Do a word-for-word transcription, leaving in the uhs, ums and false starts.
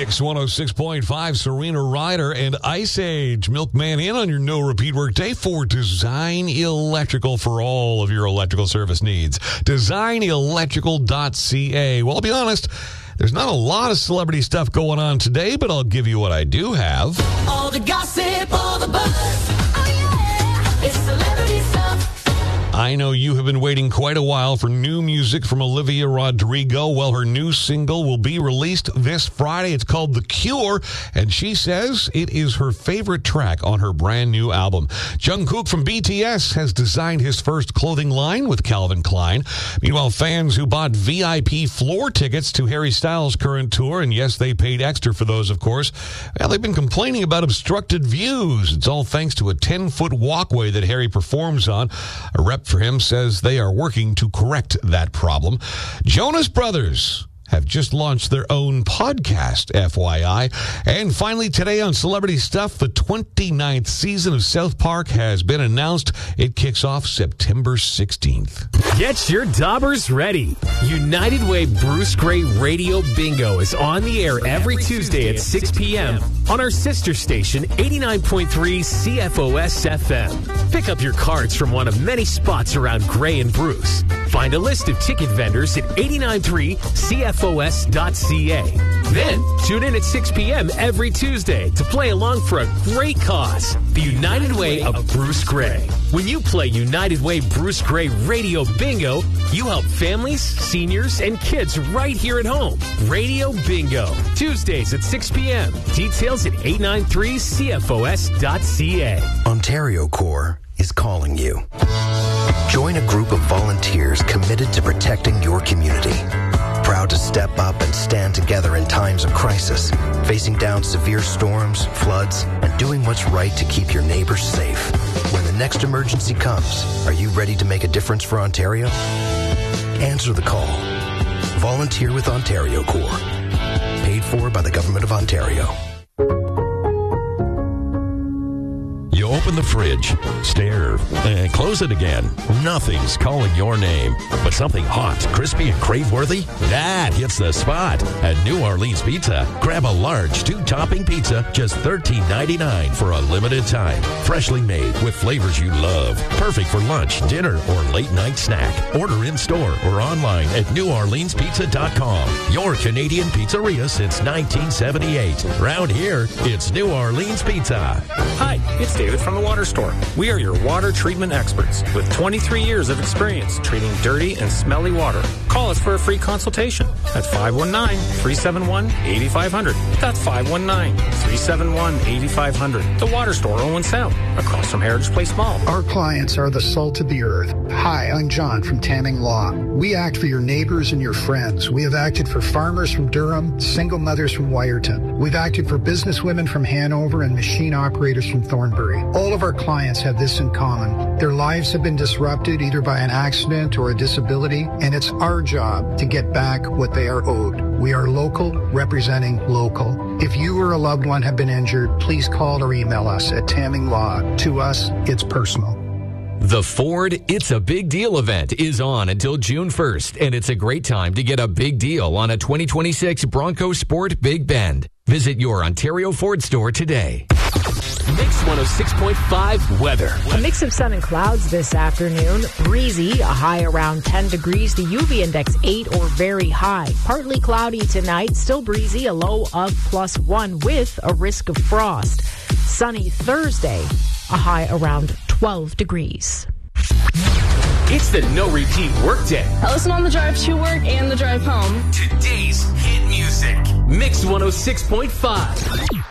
Mix one oh six point five, Serena Ryder and Ice Age. Milkman in on your no repeat work day for Design Electrical for all of your electrical service needs. design electrical dot c a. Well, I'll be honest, there's not a lot of celebrity stuff going on today, but I'll give you what I do have. All the gossip, all the buzz. Oh yeah, it's celebrity stuff. I know you have been waiting quite a while for new music from Olivia Rodrigo. Well, her new single will be released this Friday. It's called The Cure, and she says it is her favorite track on her brand new album. Jungkook from B T S has designed his first clothing line with Calvin Klein. Meanwhile, fans who bought V I P floor tickets to Harry Styles' current tour, and yes, they paid extra for those, of course, well, they've been complaining about obstructed views. It's all thanks to a ten-foot walkway that Harry performs on. A rep for him says they are working to correct that problem. Jonas Brothers have just launched their own podcast, F Y I. And finally, today on Celebrity Stuff, the twenty-ninth season of South Park has been announced. It kicks off September sixteenth. Get your daubers ready. United Way Bruce Gray Radio Bingo is on the air every Tuesday at six p.m. on our sister station, eighty-nine point three C F O S F M. Pick up your cards from one of many spots around Gray and Bruce. Find a list of ticket vendors at eighty-nine point three C F O S dot C A. Then, tune in at six p.m. every Tuesday to play along for a great cause, the United Way of Bruce Gray. When you play United Way Bruce Gray Radio Bingo, you help families, seniors, and kids right here at home. Radio Bingo, Tuesdays at six p.m. Details at eighty-nine point three C F O S dot C A. Ontario Corps is calling you. Join a group of volunteers committed to protecting your community. Proud to step up and stand together in times of crisis, facing down severe storms, floods, and doing what's right to keep your neighbors safe. When the next emergency comes, are you ready to make a difference for Ontario? Answer the call. Volunteer with Ontario Corps. Paid for by the Government of Ontario. You open the fridge, stare, and close it again. Nothing's calling your name, but something hot, crispy, and crave-worthy, that hits the spot. At New Orleans Pizza, grab a large two-topping pizza, just thirteen ninety-nine for a limited time. Freshly made with flavors you love. Perfect for lunch, dinner, or late-night snack. Order in-store or online at new orleans pizza dot com. Your Canadian pizzeria since nineteen seventy-eight. Round here, it's New Orleans Pizza. Hi, it's David from the Water Store. We are your water treatment experts with twenty-three years of experience treating dirty and smelly water. Call us for a free consultation at five one nine, three seven one, eight five zero zero. That's five one nine, three seven one, eight five zero zero. The Water Store, Owen Sound, across from Heritage Place Mall. Our clients are the salt of the earth. Hi, I'm John from Tamming Law. We act for your neighbors and your friends. We have acted for farmers from Durham, single mothers from Wyerton. We've acted for businesswomen from Hanover and machine operators from Thornbury. All of our clients have this in common. Their lives have been disrupted either by an accident or a disability, and it's our job to get back what they are owed. We are local, representing local. If you or a loved one have been injured, please call or email us at Tamming Law. To us, it's personal. The Ford It's a Big Deal event is on until June first, and it's a great time to get a big deal on a twenty twenty-six Bronco Sport Big Bend. Visit your Ontario Ford store today. Mix one oh six point five weather. A mix of sun and clouds this afternoon. Breezy, a high around ten degrees. The U V index eight or very high. Partly cloudy tonight. Still breezy, a low of plus one with a risk of frost. Sunny Thursday, a high around twelve degrees. It's the No Repeat Workday. I listen on the drive to work and the drive home. Today's hit music. Mix one oh six point five.